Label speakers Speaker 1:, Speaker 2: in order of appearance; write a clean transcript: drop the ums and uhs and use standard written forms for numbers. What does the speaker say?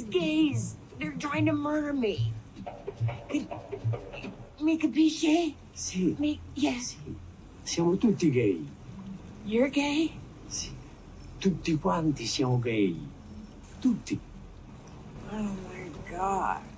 Speaker 1: gays. They're trying to murder me. Mi capisce?
Speaker 2: Sì.
Speaker 1: Yes.
Speaker 2: Sì. Siamo tutti gay.
Speaker 1: You're gay?
Speaker 2: Sì. Tutti quanti siamo gay. Tutti.
Speaker 1: Oh my God.